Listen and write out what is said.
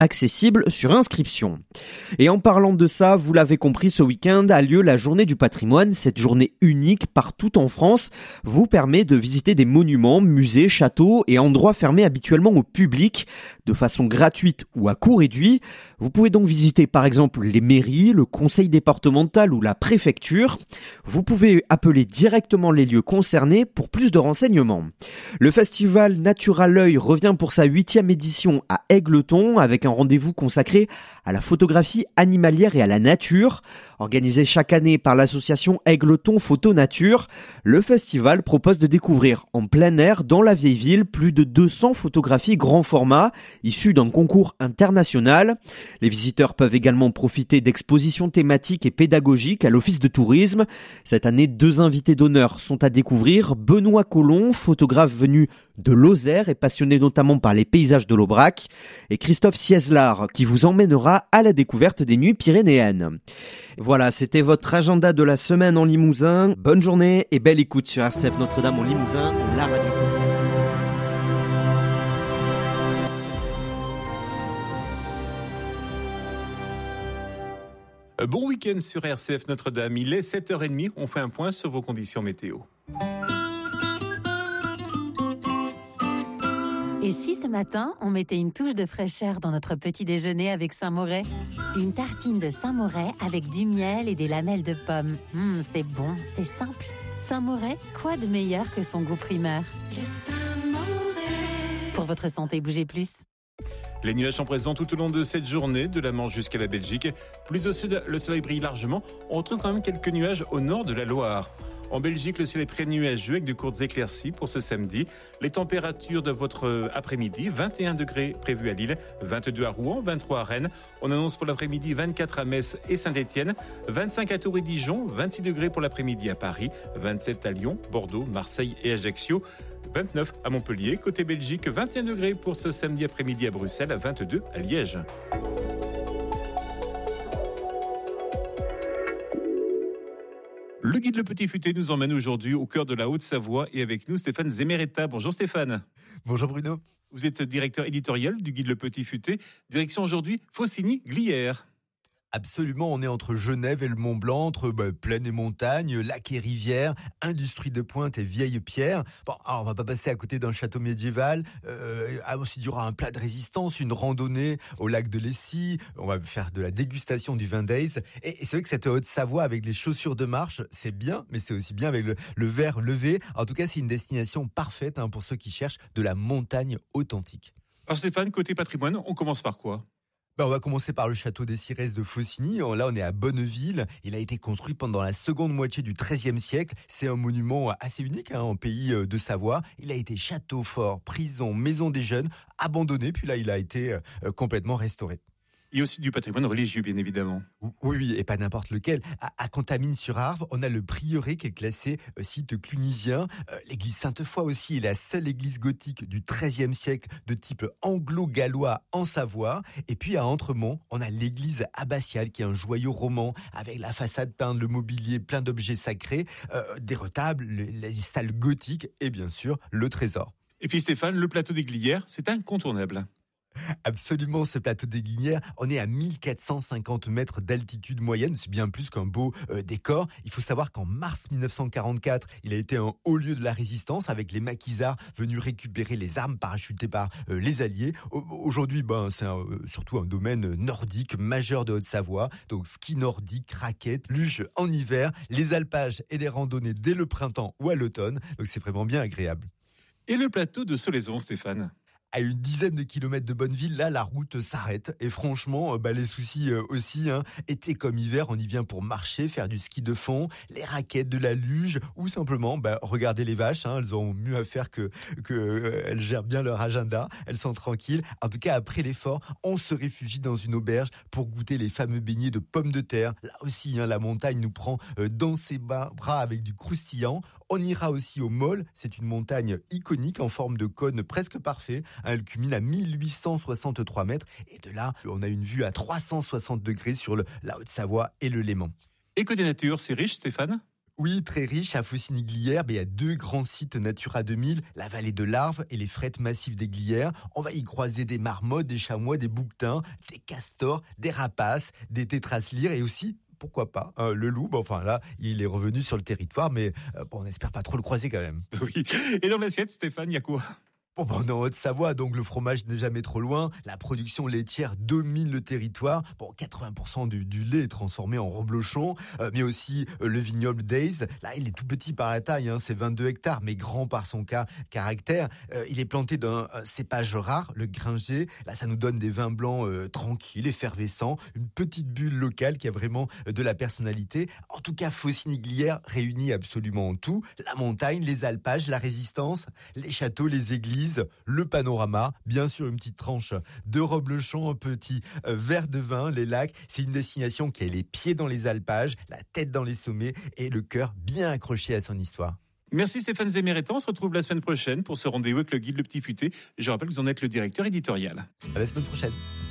accessible sur inscription. Et en parlant de ça, vous l'avez compris, ce week-end a lieu la journée du patrimoine. Cette journée unique partout en France vous permet de visiter des monuments, musées, châteaux et endroits fermés habituellement au public de façon gratuite ou à coût réduit. Vous pouvez donc visiter par exemple les mairies, le conseil départemental ou la préfecture. Vous pouvez appeler directement les lieux concernés pour plus de renseignements. Le festival Nature à l'œil revient pour sa 8e édition à Égletons avec un rendez-vous consacré à la photographie animalière et à la nature. Organisé chaque année par l'association Égletons Photo Nature, le festival propose de découvrir en plein air dans la vieille ville plus de 200 photographies grand format issues d'un concours international. Les visiteurs peuvent également profiter d'expositions thématiques et pédagogiques à l'office de tourisme. Cette année, 2 invités d'honneur sont à découvrir. Benoît Collomb, photographe venu de Lozère et passionné notamment par les paysages de l'Aubrac, et Christophe Siezlar qui vous emmènera à la découverte des nuits pyrénéennes. Voilà, c'était votre agenda de la semaine en Limousin. Bonne journée et belle écoute sur RCF Notre-Dame en Limousin, la radio. Bon week-end sur RCF Notre-Dame, il est 7h30, on fait un point sur vos conditions météo. Et si ce matin, on mettait une touche de fraîcheur dans notre petit déjeuner avec Saint-Moret ? Une tartine de Saint-Moret avec du miel et des lamelles de pommes. C'est bon, c'est simple. Saint-Moret, quoi de meilleur que son goût primeur ? Le Saint-Moret. Pour votre santé, bougez plus. Les nuages sont présents tout au long de cette journée, de la Manche jusqu'à la Belgique. Plus au sud, le soleil brille largement. On retrouve quand même quelques nuages au nord de la Loire. En Belgique, le ciel est très nuageux avec de courtes éclaircies pour ce samedi. Les températures de votre après-midi, 21 degrés prévus à Lille, 22 à Rouen, 23 à Rennes. On annonce pour l'après-midi 24 à Metz et Saint-Étienne, 25 à Tours et Dijon, 26 degrés pour l'après-midi à Paris, 27 à Lyon, Bordeaux, Marseille et Ajaccio, 29 à Montpellier. Côté Belgique, 21 degrés pour ce samedi après-midi à Bruxelles, 22 à Liège. Le guide Le Petit Futé nous emmène aujourd'hui au cœur de la Haute-Savoie et avec nous Stéphane Zemeretta. Bonjour Stéphane. Bonjour Bruno. Vous êtes directeur éditorial du guide Le Petit Futé. Direction aujourd'hui Faucigny-Glières. Absolument, on est entre Genève et le Mont-Blanc, entre plaine et montagne, lac et rivière, industrie de pointe et vieilles pierres. Bon, alors on va pas passer à côté d'un château médiéval. Ensuite, il y aura un plat de résistance, une randonnée au lac de Lessy. On va faire de la dégustation du vin d'Aise. Et c'est vrai que cette Haute-Savoie avec les chaussures de marche, c'est bien, mais c'est aussi bien avec le verre levé. En tout cas, c'est une destination parfaite pour ceux qui cherchent de la montagne authentique. Alors Stéphane, côté patrimoine, on commence par quoi ? On va commencer par le château des Cirès de Faucigny. Là, on est à Bonneville. Il a été construit pendant la seconde moitié du XIIIe siècle. C'est un monument assez unique en pays de Savoie. Il a été château fort, prison, maison des jeunes, abandonné. Puis là, il a été complètement restauré. Il y a aussi du patrimoine religieux, bien évidemment. Oui, et pas n'importe lequel. À Contamine-sur-Arve, on a le prieuré qui est classé site clunisien. L'église Sainte-Foy aussi est la seule église gothique du XIIIe siècle de type anglo-gallois en Savoie. Et puis à Entremont, on a l'église abbatiale qui est un joyau roman avec la façade peinte, le mobilier, plein d'objets sacrés, des retables, les stalles gothiques et bien sûr le trésor. Et puis Stéphane, le plateau des Glières, c'est incontournable. Absolument, ce plateau des Glières, on est à 1450 mètres d'altitude moyenne, c'est bien plus qu'un beau décor. Il faut savoir qu'en mars 1944, il a été un haut lieu de la résistance avec les maquisards venus récupérer les armes parachutées par les Alliés. Aujourd'hui, c'est surtout un domaine nordique majeur de Haute-Savoie, donc ski nordique, raquettes, luge en hiver, les alpages et des randonnées dès le printemps ou à l'automne, donc c'est vraiment bien agréable. Et le plateau de Solaison, Stéphane ? À une dizaine de kilomètres de Bonneville, là, la route s'arrête. Et franchement, les soucis aussi. Été comme hiver, on y vient pour marcher, faire du ski de fond, les raquettes, de la luge, ou simplement regarder les vaches. Elles ont mieux à faire que elles gèrent bien leur agenda. Elles sont tranquilles. En tout cas, après l'effort, on se réfugie dans une auberge pour goûter les fameux beignets de pommes de terre. Là aussi, la montagne nous prend dans ses bras avec du croustillant. On ira aussi au Môle. C'est une montagne iconique en forme de cône presque parfait. Elle culmine à 1863 mètres. Et de là, on a une vue à 360 degrés sur la Haute-Savoie et le Léman. Et côté nature, c'est riche, Stéphane ? Oui, très riche, à Faucigny-Glières, il y a 2 grands sites Natura 2000, la vallée de l'Arve et les frettes massives des Glières. On va y croiser des marmottes, des chamois, des bouquetins, des castors, des rapaces, des tétras lyres et aussi, pourquoi pas, le loup. Enfin là, il est revenu sur le territoire, mais on n'espère pas trop le croiser quand même. Oui. Et dans l'assiette, Stéphane, il y a quoi? On est en Haute-Savoie, donc le fromage n'est jamais trop loin. La production laitière domine le territoire. 80% du lait est transformé en reblochon, mais aussi le vignoble Days. Là, il est tout petit par la taille, c'est 22 hectares, mais grand par son caractère. Il est planté d'un cépage rare, le Gringer. Là, ça nous donne des vins blancs tranquilles, effervescents, une petite bulle locale qui a vraiment de la personnalité. En tout cas, Faucigny-Glières réunit absolument tout. La montagne, les alpages, la résistance, les châteaux, les églises, le panorama, bien sûr une petite tranche de reblochon, un petit verre de vin, les lacs. C'est une destination qui a les pieds dans les alpages, la tête dans les sommets et le cœur bien accroché à son histoire. Merci Stéphane Zemeretan. On se retrouve la semaine prochaine pour ce rendez-vous avec le guide Le Petit Futé. Je rappelle que vous en êtes le directeur éditorial. À la semaine prochaine.